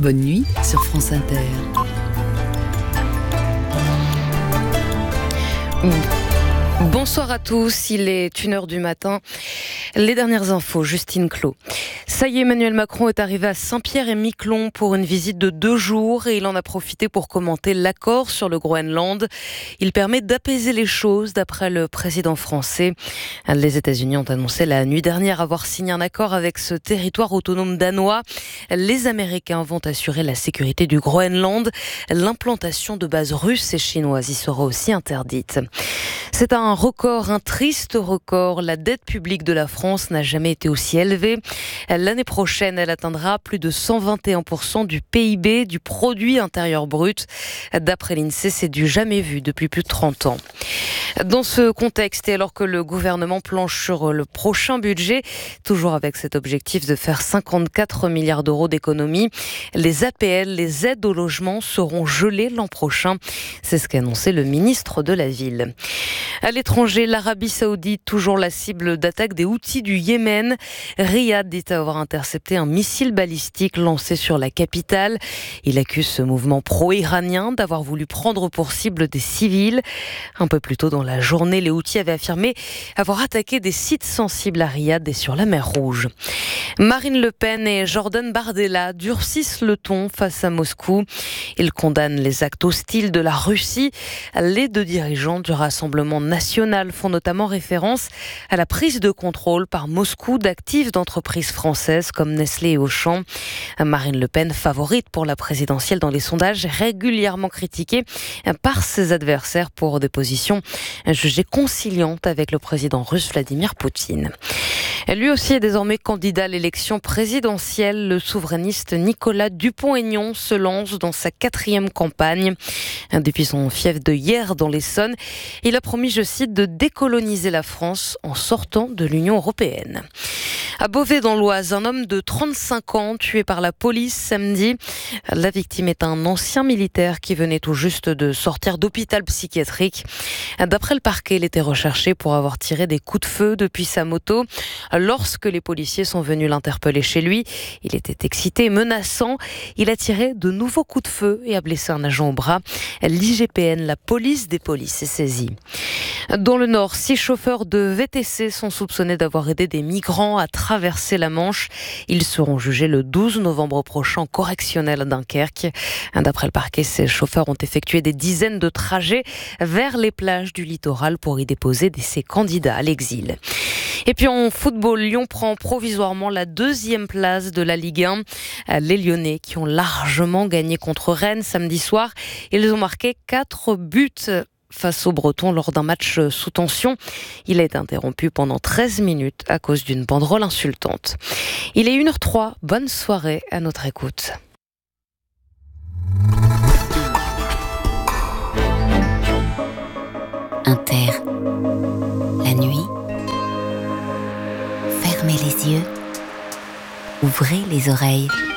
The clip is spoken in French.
Bonne nuit sur France Inter. Bonsoir à tous, il est 1h du matin. Les dernières infos, Justine Clos. Ça y est, Emmanuel Macron est arrivé à Saint-Pierre-et-Miquelon pour une visite de 2 jours et il en a profité pour commenter l'accord sur le Groenland. Il permet d'apaiser les choses, d'après le président français. Les États-Unis ont annoncé la nuit dernière avoir signé un accord avec ce territoire autonome danois. Les Américains vont assurer la sécurité du Groenland. L'implantation de bases russes et chinoises y sera aussi interdite. C'est un record, un triste record. La dette publique de la France n'a jamais été aussi élevée. L'année prochaine, elle atteindra plus de 121% du PIB, du produit intérieur brut. D'après l'INSEE, c'est du jamais vu depuis plus de 30 ans. Dans ce contexte, et alors que le gouvernement planche sur le prochain budget, toujours avec cet objectif de faire 54 milliards d'euros d'économies, les APL, les aides au logement, seront gelées l'an prochain. C'est ce qu'a annoncé le ministre de la Ville. À l'étranger, l'Arabie Saoudite, toujours la cible d'attaque des Houthis du Yémen. Riyad dit avoir intercepté un missile balistique lancé sur la capitale. Il accuse ce mouvement pro-iranien d'avoir voulu prendre pour cible des civils. Un peu plus tôt dans la journée, les Houthis avaient affirmé avoir attaqué des sites sensibles à Riyad et sur la mer Rouge. Marine Le Pen et Jordan Bardella durcissent le ton face à Moscou. Ils condamnent les actes hostiles de la Russie. Les 2 dirigeants du Rassemblement national font notamment référence à la prise de contrôle par Moscou d'actifs d'entreprises françaises comme Nestlé et Auchan. Marine Le Pen, favorite pour la présidentielle dans les sondages, régulièrement critiquée par ses adversaires pour des positions jugées conciliantes avec le président russe Vladimir Poutine. Lui aussi est désormais candidat à l'élection présidentielle. Le souverainiste Nicolas Dupont-Aignan se lance dans sa 4e campagne. Depuis son fief de Hyères dans l'Essonne, il a promis, je cite, de décoloniser la France en sortant de l'Union européenne. À Beauvais dans l'Oise, un homme de 35 ans tué par la police samedi. La victime est un ancien militaire qui venait tout juste de sortir d'hôpital psychiatrique. D'après le parquet, il était recherché pour avoir tiré des coups de feu depuis sa moto. Lorsque les policiers sont venus l'interpeller chez lui, il était excité et menaçant. Il a tiré de nouveaux coups de feu et a blessé un agent au bras. L'IGPN, la police des polices, est saisie. Dans le Nord, 6 chauffeurs de VTC sont soupçonnés d'avoir aidé des migrants à traverser la Manche. Ils seront jugés le 12 novembre prochain en correctionnel à Dunkerque. D'après le parquet, ces chauffeurs ont effectué des dizaines de trajets vers les plages du littoral pour y déposer ses candidats à l'exil. Et puis en football, Lyon prend provisoirement la 2e place de la Ligue 1. Les Lyonnais qui ont largement gagné contre Rennes samedi soir. Ils ont marqué 4 buts face aux Bretons lors d'un match sous tension. Il a été interrompu pendant 13 minutes à cause d'une banderole insultante. Il est 1h03, bonne soirée à notre écoute. Inter, la nuit, fermez les yeux, ouvrez les oreilles.